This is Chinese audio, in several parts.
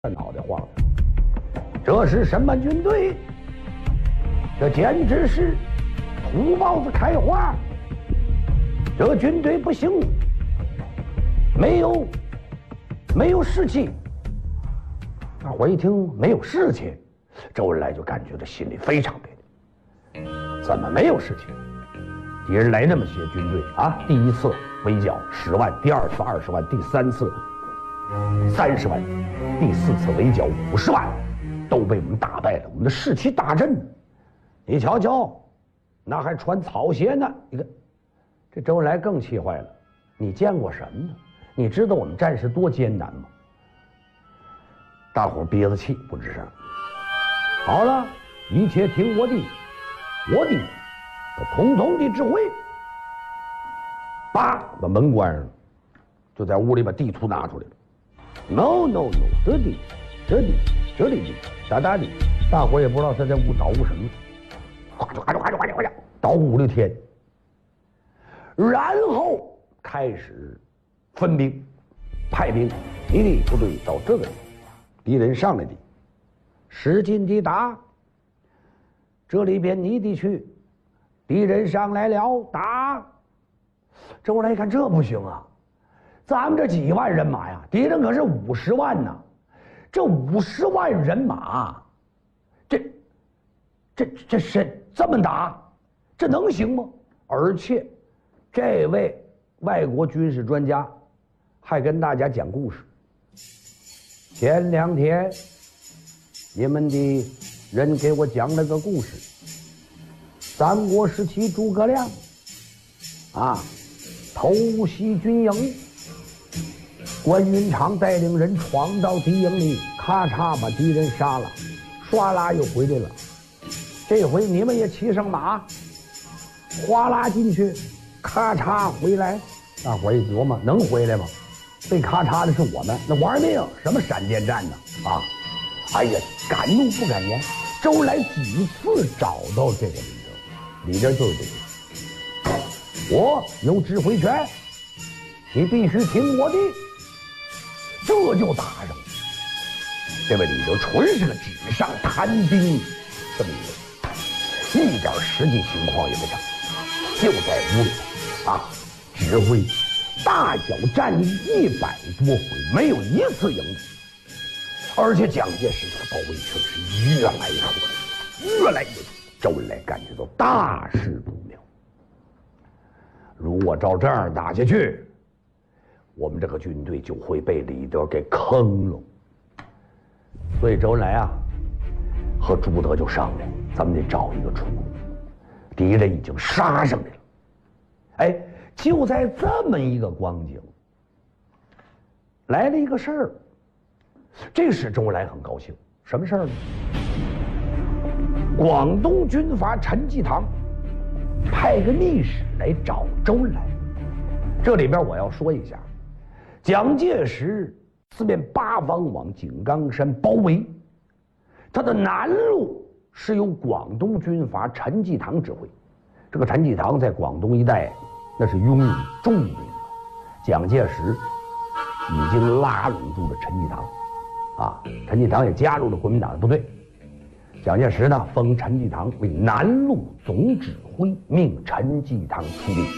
脑袋晃着，这是什么军队？这简直是土包子开花！这军队不行，没有士气。大伙一听没有士气，周恩来就感觉到心里非常别扭。怎么没有士气？敌人来那么些军队啊，第一次围剿10万，第二次20万，第三次30万，第四次围剿50万，都被我们打败了，我们的士气大振。你瞧瞧，那还穿草鞋呢！你看，这周恩来更气坏了。你见过什么呢？你知道我们战士多艰难吗？大伙憋着气不吱声。好了，一切听我的，统统的指挥。把门关上了，就在屋里把地图拿出来了。No， 这里的，哒的，大伙也不知道他在捣鼓什么，哗捣鼓5、6天，然后开始分兵派兵，你的部队到这个地，敌人上来的，使劲的打，这里边你的去，敌人上来了打。周恩来一看这不行啊，咱们这几万人马呀，敌人可是50万呢，这50万人马，这是这么打，这能行吗？而且，这位外国军事专家还跟大家讲故事。前2天，你们的人给我讲了个故事，三国时期诸葛亮偷袭军营，关云长带领人闯到敌营里，咔嚓把敌人杀了，唰啦又回来了。这回你们也骑上马，哗啦进去，咔嚓回来。大伙一琢磨，能回来吗？被咔嚓的是我们，那玩命，什么闪电战呢？哎呀，敢怒不敢言。周恩来几次找到这个李德就是这个。我有指挥权，你必须听我的，这就打上了。这位李德纯是个纸上谈兵这么一个人，一点实际情况也不讲，就在屋里指挥大小战役100多回，没有一次赢的。而且蒋介石这个包围圈是越来越火，越来越多。周恩来感觉到大事不妙。如果照这样打下去，我们这个军队就会被李德给坑了。所以周恩来和朱德就商量，咱们得找一个出路。敌人已经杀上来了，就在这么一个光景，来了一个事儿，这使周恩来很高兴。什么事儿呢？广东军阀陈济棠派个密使来找周恩来。这里边我要说一下，蒋介石四面8方往井冈山包围，他的南路是由广东军阀陈济棠指挥。这个陈济棠在广东一带那是拥有重兵，蒋介石已经拉拢住了陈济棠，陈济棠也加入了国民党的部队。蒋介石呢，封陈济棠为南路总指挥，命陈济棠出兵。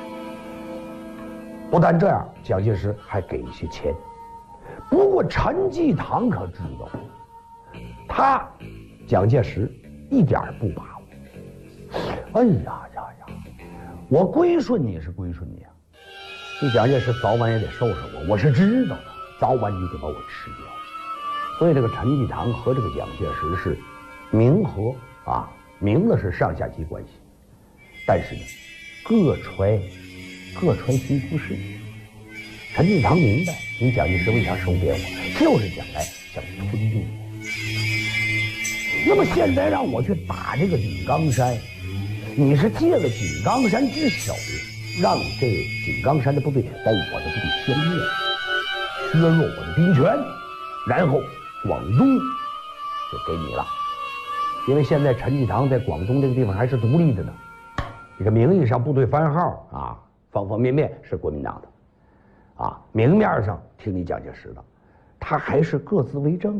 不但这样，蒋介石还给一些钱。不过陈济棠可知道，蒋介石一点不把握。我归顺你是归顺你你蒋介石早晚也得收拾我是知道的，早晚你得把我吃掉。所以这个陈济棠和这个蒋介石是明和明的是上下级关系，但是呢，各揣心腹事。陈济棠明白你蒋介石为啥收编我，就是想吞并我。那么现在让我去打这个井冈山，你是借了井冈山之手，让这井冈山的部队把我的部队先灭了，削弱我的兵权，然后广东就给你了。因为现在陈济棠在广东这个地方还是独立的呢，这个名义上部队番号方方面面是国民党的，明面上听你蒋介石的， 他还是各自为政。